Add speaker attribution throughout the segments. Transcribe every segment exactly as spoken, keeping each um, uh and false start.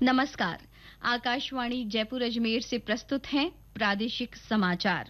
Speaker 1: नमस्कार। आकाशवाणी जयपुर अजमेर से प्रस्तुत हैं प्रादेशिक समाचार।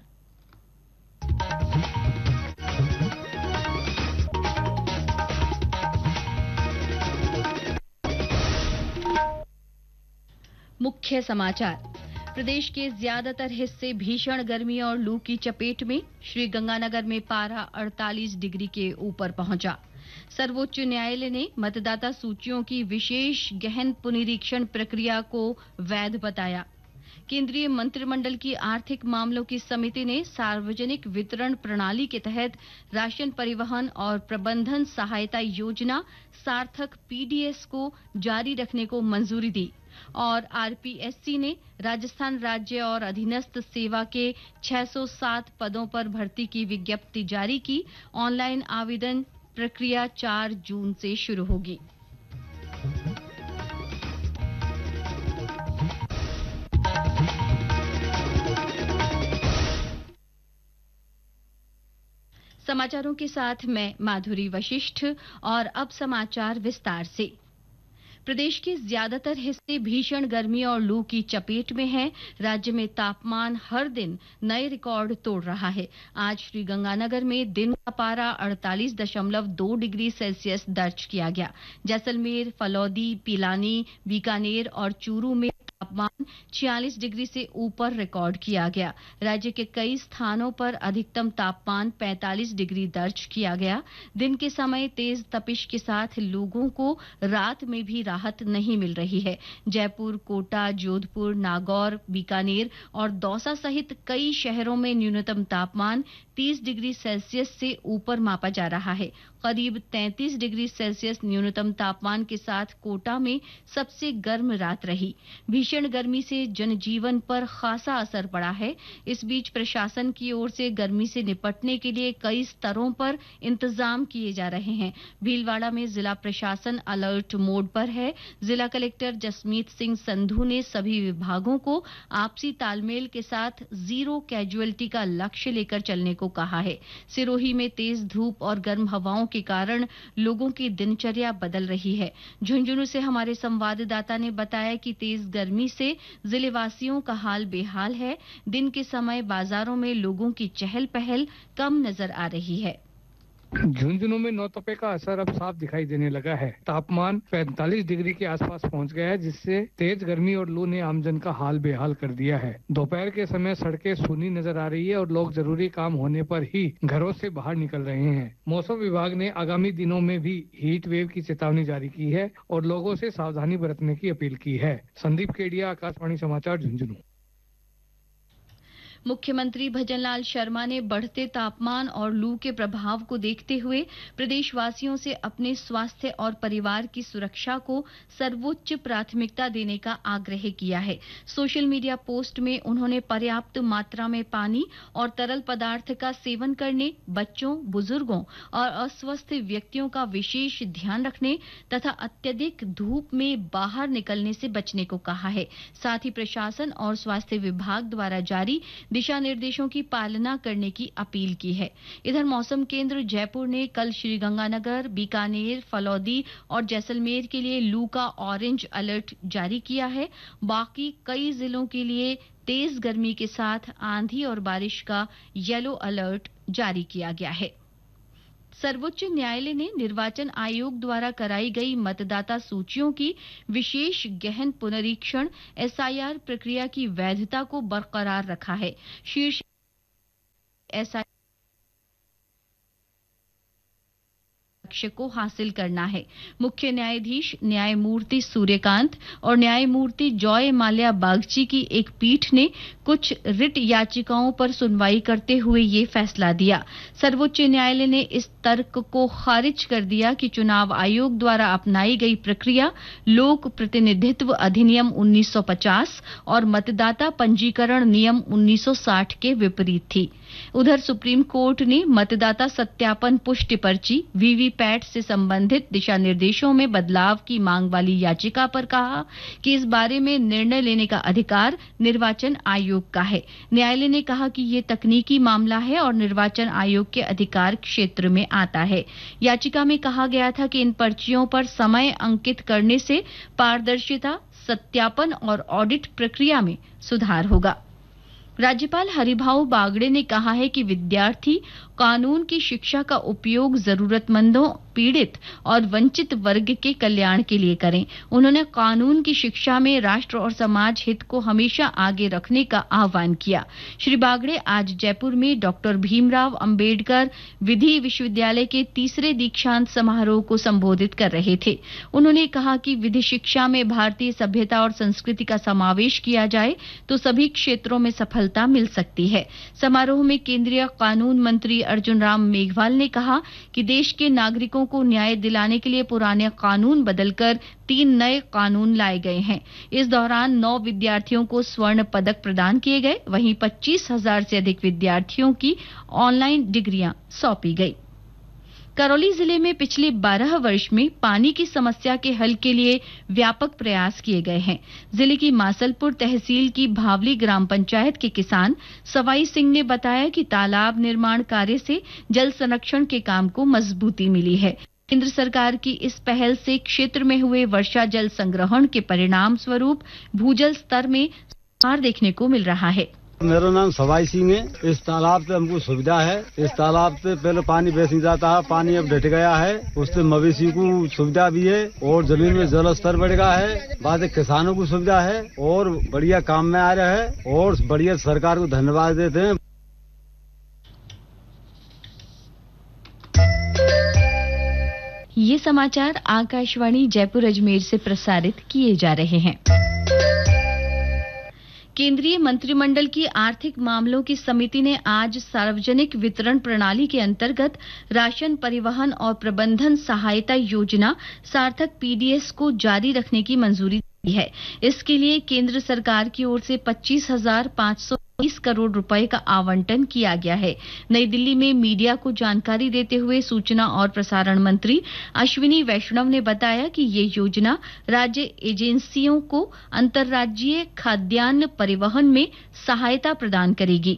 Speaker 1: मुख्य समाचार। प्रदेश के ज्यादातर हिस्से भीषण गर्मी और लू की चपेट में। श्री गंगानगर में पारा अड़तालीस डिग्री के ऊपर पहुंचा। सर्वोच्च न्यायालय ने मतदाता सूचियों की विशेष गहन पुनरीक्षण प्रक्रिया को वैध बताया। केंद्रीय मंत्रिमंडल की आर्थिक मामलों की समिति ने सार्वजनिक वितरण प्रणाली के तहत राशन परिवहन और प्रबंधन सहायता योजना सार्थक पीडीएस को जारी रखने को मंजूरी दी। और आरपीएससी ने राजस्थान राज्य और अधीनस्थ सेवा के छह सौ सात पदों पर भर्ती की विज्ञप्ति जारी की। ऑनलाइन आवेदन प्रक्रिया चार जून से शुरू होगी। समाचारों के साथ मैं माधुरी वशिष्ठ। और अब समाचार विस्तार से। प्रदेश के ज्यादातर हिस्से भीषण गर्मी और लू की चपेट में हैं। राज्य में तापमान हर दिन नए रिकॉर्ड तोड़ रहा है। आज श्री गंगानगर में दिन का पारा अड़तालीस दशमलव दो डिग्री सेल्सियस दर्ज किया गया। जैसलमेर, फलौदी, पिलानी, बीकानेर और चूरू में तापमान छियालीस डिग्री से ऊपर रिकॉर्ड किया गया। राज्य के कई स्थानों पर अधिकतम तापमान पैंतालीस डिग्री दर्ज किया गया। दिन के समय तेज तपिश के साथ लोगों को रात में भी राहत नहीं मिल रही है। जयपुर, कोटा, जोधपुर, नागौर, बीकानेर और दौसा सहित कई शहरों में न्यूनतम तापमान तीस डिग्री सेल्सियस से ऊपर मापा जा रहा है। करीब तैंतीस डिग्री सेल्सियस न्यूनतम तापमान के साथ कोटा में सबसे गर्म रात रही। भीषण गर्मी से जनजीवन पर खासा असर पड़ा है। इस बीच प्रशासन की ओर से गर्मी से निपटने के लिए कई स्तरों पर इंतजाम किए जा रहे हैं। भीलवाड़ा में जिला प्रशासन अलर्ट मोड पर है। जिला कलेक्टर जसमीत सिंह संधू ने सभी विभागों को आपसी तालमेल के साथ जीरो कैजुअल्टी का लक्ष्य लेकर चलने को कहा है। सिरोही में तेज धूप और गर्म हवाओं के कारण लोगों की दिनचर्या बदल रही है। झुंझुनू से हमारे संवाददाता ने बताया कि तेज गर्मी से जिलेवासियों का हाल बेहाल है। दिन के समय बाजारों में लोगों की चहल पहल कम नजर आ रही है।
Speaker 2: झुंझुनू में नौतपे का असर अब साफ दिखाई देने लगा है। तापमान पैंतालीस डिग्री के आसपास पहुंच गया है, जिससे तेज गर्मी और लू ने आमजन का हाल बेहाल कर दिया है। दोपहर के समय सड़कें सूनी नजर आ रही है और लोग जरूरी काम होने पर ही घरों से बाहर निकल रहे हैं। मौसम विभाग ने आगामी दिनों में भी हीट वेव की चेतावनी जारी की है और लोगों से सावधानी बरतने की अपील की है। संदीप केडिया, आकाशवाणी समाचार, झुंझुनू।
Speaker 1: मुख्यमंत्री भजनलाल शर्मा ने बढ़ते तापमान और लू के प्रभाव को देखते हुए प्रदेशवासियों से अपने स्वास्थ्य और परिवार की सुरक्षा को सर्वोच्च प्राथमिकता देने का आग्रह किया है। सोशल मीडिया पोस्ट में उन्होंने पर्याप्त मात्रा में पानी और तरल पदार्थ का सेवन करने, बच्चों, बुजुर्गों और अस्वस्थ व्यक्तियों का विशेष ध्यान रखने तथा अत्यधिक धूप में बाहर निकलने से बचने को कहा है। साथ ही प्रशासन और स्वास्थ्य विभाग द्वारा जारी दिशा निर्देशों की पालना करने की अपील की है। इधर मौसम केंद्र जयपुर ने कल श्री गंगानगर, बीकानेर, फलौदी और जैसलमेर के लिए लू का ऑरेंज अलर्ट जारी किया है। बाकी कई जिलों के लिए तेज गर्मी के साथ आंधी और बारिश का येलो अलर्ट जारी किया गया है। सर्वोच्च न्यायालय ने निर्वाचन आयोग द्वारा कराई गई मतदाता सूचियों की विशेष गहन पुनरीक्षण एसआईआर प्रक्रिया की वैधता को बरकरार रखा है। शीर्ष एसआईआर लक्ष्य को हासिल करना है। मुख्य न्यायाधीश न्यायमूर्ति सूर्यकांत और न्यायमूर्ति जॉय माल्या बागची की एक पीठ ने कुछ रिट याचिकाओं पर सुनवाई करते हुए ये फैसला दिया। सर्वोच्च न्यायालय ने इस तर्क को खारिज कर दिया कि चुनाव आयोग द्वारा अपनाई गई प्रक्रिया लोक प्रतिनिधित्व अधिनियम उन्नीस सौ पचास और मतदाता पंजीकरण नियम उन्नीस सौ साठ के विपरीत थी। उधर सुप्रीम कोर्ट ने मतदाता सत्यापन पुष्टि पर्ची वीवीपैट से संबंधित दिशा निर्देशों में बदलाव की मांग वाली याचिका पर कहा कि इस बारे में निर्णय लेने का अधिकार निर्वाचन आयोग का है। न्यायालय ने कहा कि ये तकनीकी मामला है और निर्वाचन आयोग के अधिकार क्षेत्र में आता है। याचिका में कहा गया था कि इन पर्चियों पर समय अंकित करने से पारदर्शिता, सत्यापन और ऑडिट प्रक्रिया में सुधार होगा। राज्यपाल हरिभाऊ बागड़े ने कहा है कि विद्यार्थी कानून की शिक्षा का उपयोग जरूरतमंदों, पीड़ित और वंचित वर्ग के कल्याण के लिए करें। उन्होंने कानून की शिक्षा में राष्ट्र और समाज हित को हमेशा आगे रखने का आह्वान किया। श्री बागड़े आज जयपुर में डॉक्टर भीमराव अंबेडकर विधि विश्वविद्यालय के तीसरे दीक्षांत समारोह को संबोधित कर रहे थे। उन्होंने कहा कि विधि शिक्षा में भारतीय सभ्यता और संस्कृति का समावेश किया जाए तो सभी क्षेत्रों में सफलता मिल सकती है। समारोह में केंद्रीय कानून मंत्री अर्जुन राम मेघवाल ने कहा कि देश के नागरिकों को न्याय दिलाने के लिए पुराने कानून बदलकर तीन नए कानून लाए गए हैं। इस दौरान नौ विद्यार्थियों को स्वर्ण पदक प्रदान किए गए, वहीं पच्चीस हजार से अधिक विद्यार्थियों की ऑनलाइन डिग्रियां सौंपी गई। करौली जिले में पिछले बारह वर्ष में पानी की समस्या के हल के लिए व्यापक प्रयास किए गए हैं। जिले की मासलपुर तहसील की भावली ग्राम पंचायत के किसान सवाई सिंह ने बताया कि तालाब निर्माण कार्य से जल संरक्षण के काम को मजबूती मिली है। केंद्र सरकार की इस पहल से क्षेत्र में हुए वर्षा जल संग्रहण के परिणाम स्वरूप भूजल स्तर में सुधार देखने को मिल रहा है।
Speaker 3: मेरा नाम सवाई सिंह है। इस तालाब से हमको सुविधा है। इस तालाब से पहले पानी बेच नहीं जाता है, पानी अब घट गया है। उससे मवेशी को सुविधा भी है और जमीन में जल स्तर बढ़ गया है। बाद किसानों को सुविधा है और बढ़िया काम में आ रहा है और बढ़िया सरकार को धन्यवाद देते हैं।
Speaker 1: ये समाचार आकाशवाणी जयपुर अजमेर से प्रसारित किए जा रहे हैं। केंद्रीय मंत्रिमंडल की आर्थिक मामलों की समिति ने आज सार्वजनिक वितरण प्रणाली के अंतर्गत राशन परिवहन और प्रबंधन सहायता योजना सार्थक पीडीएस को जारी रखने की मंजूरी दी है। इसके लिए केंद्र सरकार की ओर से पच्चीस हजार पाँच सौ बीस करोड़ रुपए का आवंटन किया गया है। नई दिल्ली में मीडिया को जानकारी देते हुए सूचना और प्रसारण मंत्री अश्विनी वैष्णव ने बताया कि ये योजना राज्य एजेंसियों को अंतर्राज्यीय खाद्यान्न परिवहन में सहायता प्रदान करेगी।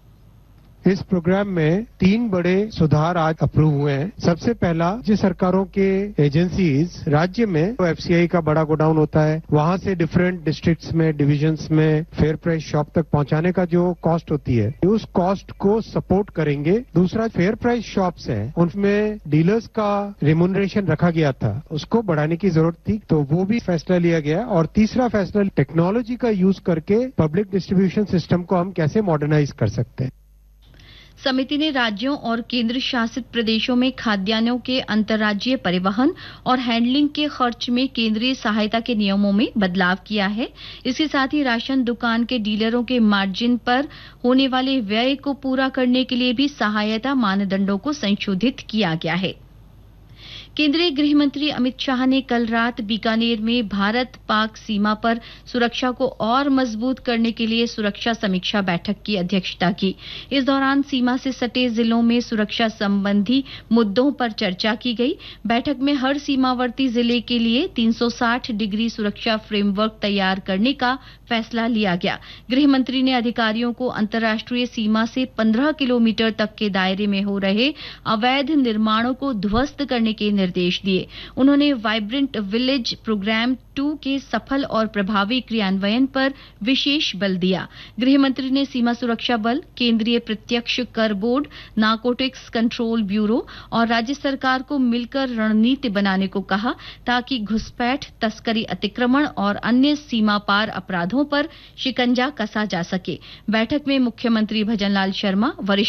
Speaker 4: इस प्रोग्राम में तीन बड़े सुधार आज अप्रूव हुए हैं। सबसे पहला, राज्य सरकारों के एजेंसीज राज्य में तो एफसीआई का बड़ा गोडाउन होता है, वहां से डिफरेंट डिस्ट्रिक्ट्स में, डिविजन्स में फेयर प्राइस शॉप तक पहुंचाने का जो कॉस्ट होती है, उस कॉस्ट को सपोर्ट करेंगे। दूसरा, फेयर प्राइस शॉप्स हैं, उनमें डीलर्स का रिम्यूनरेशन रखा गया था, उसको बढ़ाने की जरूरत थी, तो वो भी फैसला लिया गया। और तीसरा फैसला, टेक्नोलॉजी का यूज करके पब्लिक डिस्ट्रीब्यूशन सिस्टम को हम कैसे मॉडर्नाइज कर सकते हैं।
Speaker 1: समिति ने राज्यों और केंद्र शासित प्रदेशों में खाद्यान्नों के अंतर्राज्यीय परिवहन और हैंडलिंग के खर्च में केंद्रीय सहायता के नियमों में बदलाव किया है। इसके साथ ही राशन दुकान के डीलरों के मार्जिन पर होने वाले व्यय को पूरा करने के लिए भी सहायता मानदंडों को संशोधित किया गया है। केंद्रीय गृह मंत्री अमित शाह ने कल रात बीकानेर में भारत पाक सीमा पर सुरक्षा को और मजबूत करने के लिए सुरक्षा समीक्षा बैठक की अध्यक्षता की। इस दौरान सीमा से सटे जिलों में सुरक्षा संबंधी मुद्दों पर चर्चा की गई। बैठक में हर सीमावर्ती जिले के लिए तीन सौ साठ डिग्री सुरक्षा फ्रेमवर्क तैयार करने का फैसला लिया गया। गृह मंत्री ने अधिकारियों को अंतर्राष्ट्रीय सीमा से पंद्रह किलोमीटर तक के दायरे में हो रहे अवैध निर्माणों को ध्वस्त करने के निर्देश दिए। उन्होंने वाइब्रेंट विलेज प्रोग्राम टू के सफल और प्रभावी क्रियान्वयन पर विशेष बल दिया। गृह मंत्री ने सीमा सुरक्षा बल, केंद्रीय प्रत्यक्ष कर बोर्ड, नारकोटिक्स कंट्रोल ब्यूरो और राज्य सरकार को मिलकर रणनीति बनाने को कहा ताकि घुसपैठ, तस्करी, अतिक्रमण और अन्य सीमा पार अपराधों पर शिकंजा कसा जा सके। बैठक में मुख्यमंत्री भजनलाल शर्मा, वरिष्ठ